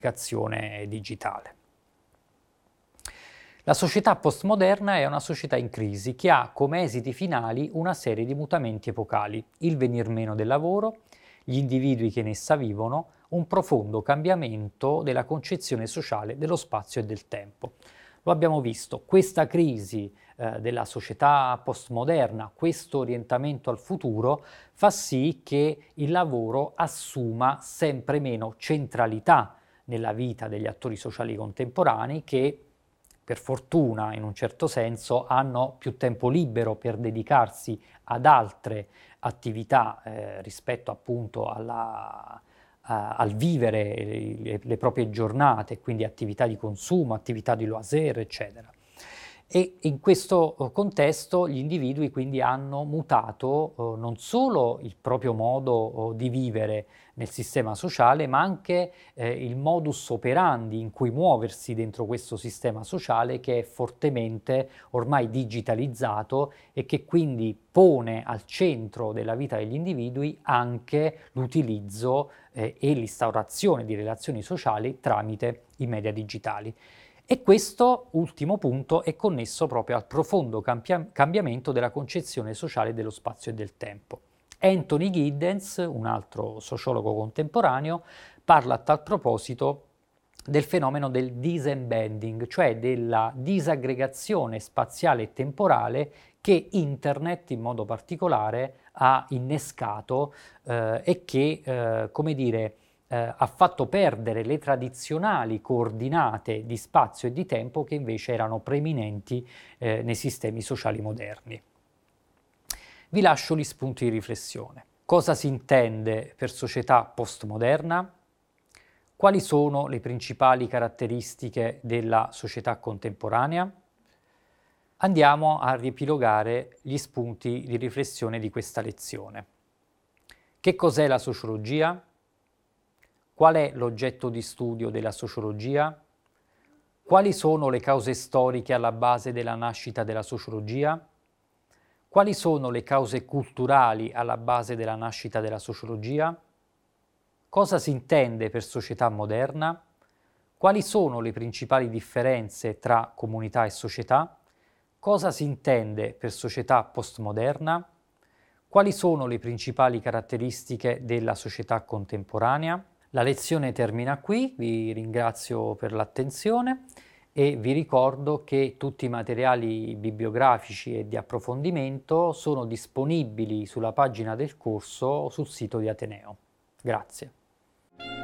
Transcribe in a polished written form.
comunicazione digitale. La società postmoderna è una società in crisi che ha come esiti finali una serie di mutamenti epocali: il venir meno del lavoro, gli individui che in essa vivono, un profondo cambiamento della concezione sociale dello spazio e del tempo. Lo abbiamo visto, questa crisi della società postmoderna, questo orientamento al futuro, fa sì che il lavoro assuma sempre meno centralità nella vita degli attori sociali contemporanei che, per fortuna, in un certo senso, hanno più tempo libero per dedicarsi ad altre attività rispetto appunto al vivere le proprie giornate, quindi attività di consumo, attività di loisir, eccetera. E in questo contesto gli individui quindi hanno mutato non solo il proprio modo di vivere nel sistema sociale, ma anche il modus operandi in cui muoversi dentro questo sistema sociale, che è fortemente ormai digitalizzato e che quindi pone al centro della vita degli individui anche l'utilizzo e l'instaurazione di relazioni sociali tramite i media digitali. E questo ultimo punto è connesso proprio al profondo cambiamento della concezione sociale dello spazio e del tempo. Anthony Giddens, un altro sociologo contemporaneo, parla a tal proposito del fenomeno del disembanding, cioè della disaggregazione spaziale e temporale che Internet in modo particolare ha innescato e che, come dire, ha fatto perdere le tradizionali coordinate di spazio e di tempo che invece erano preminenti nei sistemi sociali moderni. Vi lascio gli spunti di riflessione. Cosa si intende per società postmoderna? Quali sono le principali caratteristiche della società contemporanea? Andiamo a riepilogare gli spunti di riflessione di questa lezione. Che cos'è la sociologia? Qual è l'oggetto di studio della sociologia? Quali sono le cause storiche alla base della nascita della sociologia? Quali sono le cause culturali alla base della nascita della sociologia? Cosa si intende per società moderna? Quali sono le principali differenze tra comunità e società? Cosa si intende per società postmoderna? Quali sono le principali caratteristiche della società contemporanea? La lezione termina qui, vi ringrazio per l'attenzione e vi ricordo che tutti i materiali bibliografici e di approfondimento sono disponibili sulla pagina del corso sul sito di Ateneo. Grazie.